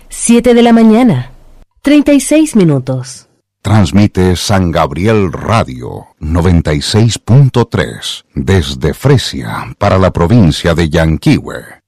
7 de la mañana, 36 minutos. Transmite San Gabriel Radio 96.3 desde Fresia para la provincia de Yanquihue.